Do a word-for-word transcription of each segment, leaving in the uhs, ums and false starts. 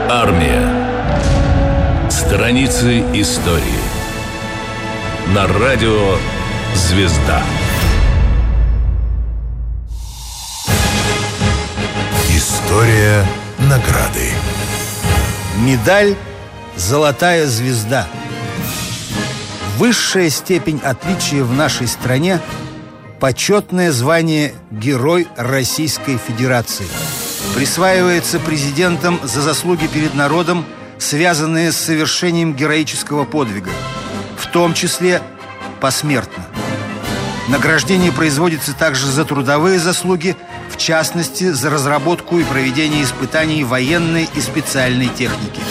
Армия. Страницы истории. На радио «Звезда». История награды. Медаль «Золотая звезда». Высшая степень отличия в нашей стране – почетное звание Герой Российской Федерации. Присваивается президентом за заслуги перед народом, связанные с совершением героического подвига, в том числе посмертно. Награждение производится также за трудовые заслуги, в частности, за разработку и проведение испытаний военной и специальной техники.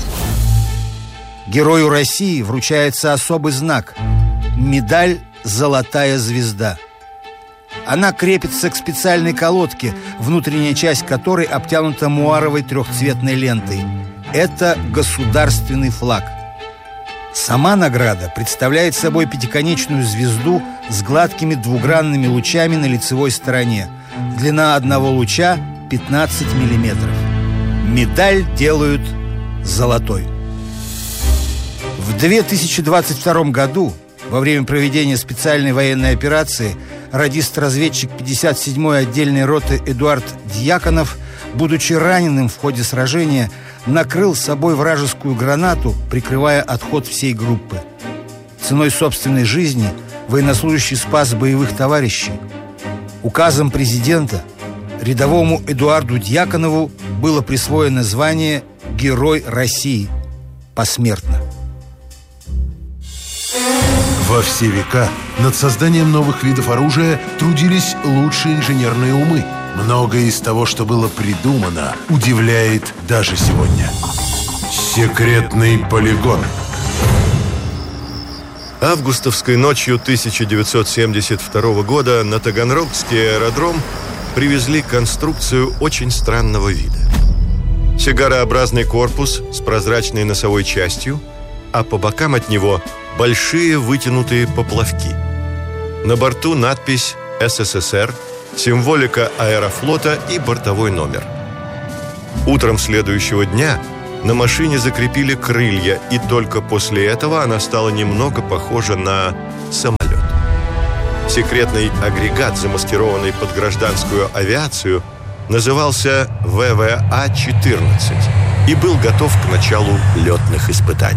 Герою России вручается особый знак – медаль «Золотая звезда». Она крепится к специальной колодке, внутренняя часть которой обтянута муаровой трехцветной лентой. Это государственный флаг. Сама награда представляет собой пятиконечную звезду с гладкими двугранными лучами на лицевой стороне. Длина одного луча – пятнадцать миллиметров. Медаль делают золотой. В две тысячи двадцать втором году, во время проведения специальной военной операции, радист-разведчик пятьдесят седьмой отдельной роты Эдуард Дьяконов, будучи раненым в ходе сражения, накрыл собой вражескую гранату, прикрывая отход всей группы. Ценой собственной жизни военнослужащий спас боевых товарищей. Указом президента рядовому Эдуарду Дьяконову было присвоено звание Герой России посмертно. Во все века над созданием новых видов оружия трудились лучшие инженерные умы. Многое из того, что было придумано, удивляет даже сегодня. Секретный полигон. Августовской ночью тысяча девятьсот семьдесят второго года на Таганрогский аэродром привезли конструкцию очень странного вида. Сигарообразный корпус с прозрачной носовой частью, а по бокам от него большие вытянутые поплавки. На борту надпись «эс эс эс эр», символика аэрофлота и бортовой номер. Утром следующего дня на машине закрепили крылья, и только после этого она стала немного похожа на самолет. Секретный агрегат, замаскированный под гражданскую авиацию, назывался вэ вэ а четырнадцать и был готов к началу летных испытаний.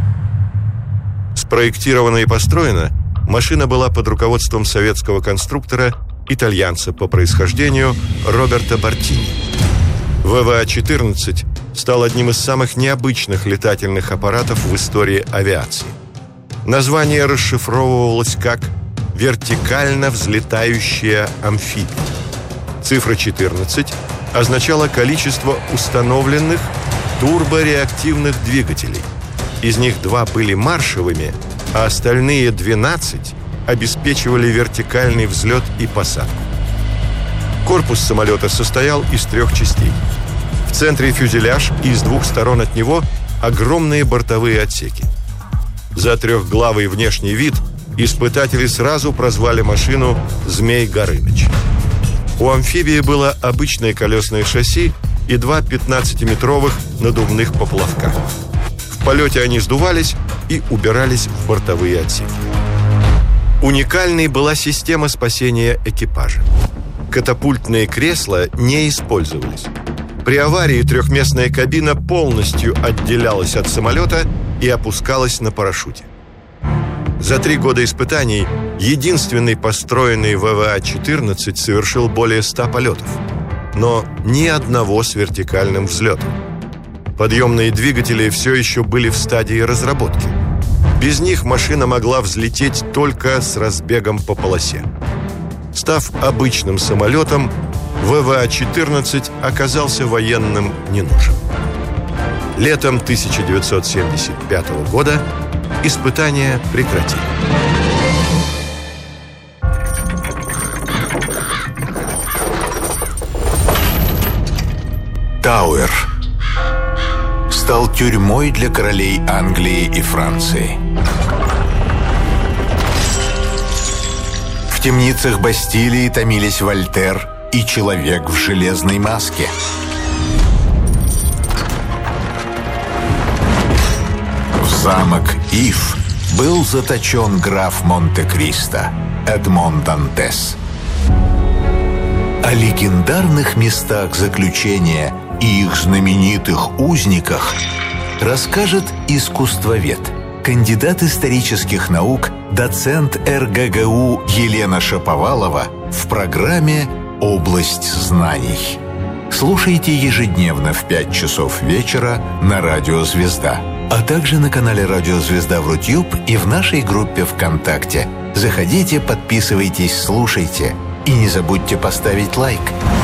Спроектирована и построена, машина была под руководством советского конструктора, итальянца по происхождению Роберто Бартини. вэ вэ а четырнадцать стал одним из самых необычных летательных аппаратов в истории авиации. Название расшифровывалось как «вертикально взлетающая амфибия». Цифра четырнадцать означала количество установленных турбореактивных двигателей. Из них два были маршевыми, а остальные двенадцать обеспечивали вертикальный взлет и посадку. Корпус самолета состоял из трех частей. В центре фюзеляж и с двух сторон от него огромные бортовые отсеки. За трехглавый внешний вид испытатели сразу прозвали машину «Змей Горыныч». У амфибии было обычное колесное шасси и два пятнадцатиметровых надувных поплавка. В полете они сдувались и убирались в бортовые отсеки. Уникальной была система спасения экипажа. Катапультные кресла не использовались. При аварии трехместная кабина полностью отделялась от самолета и опускалась на парашюте. За три года испытаний единственный построенный вэ вэ а четырнадцать совершил более ста полетов, но ни одного с вертикальным взлетом. Подъемные двигатели все еще были в стадии разработки. Без них машина могла взлететь только с разбегом по полосе. Став обычным самолетом, вэ вэ а четырнадцать оказался военным не нужен. Летом тысяча девятьсот семьдесят пятого года испытания прекратили. Тауэр стал тюрьмой для королей Англии и Франции. В темницах Бастилии томились Вольтер и человек в железной маске. замок Иф был заточен граф Монте-Кристо Эдмон Дантес. О легендарных местах заключения и их знаменитых узниках расскажет искусствовед, кандидат исторических наук, доцент эр гэ гэ у Елена Шаповалова в программе «Область знаний». Слушайте ежедневно в пять часов вечера на Радио Звезда, а также на канале Радио Звезда в Рутюб и в нашей группе ВКонтакте. Заходите, подписывайтесь, слушайте и не забудьте поставить лайк.